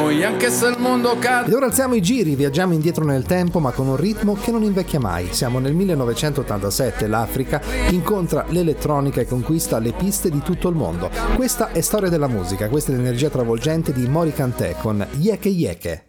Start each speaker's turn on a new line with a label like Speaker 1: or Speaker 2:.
Speaker 1: noi, anche se il mondo cade.
Speaker 2: Ed ora alziamo i giri, viaggiamo indietro nel tempo ma con un ritmo che non invecchia mai. Siamo nel 1987, l'Africa incontra l'elettronica e conquista le piste di tutto il mondo. Questa è storia della musica, questa è l'energia travolgente di Mori Kanté con Yeke Yeke.